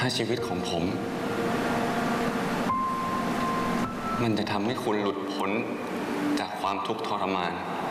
าชีวิตของผมมันจะทำให้คุณหลุดพ้นจากความทุกข์ทรมาน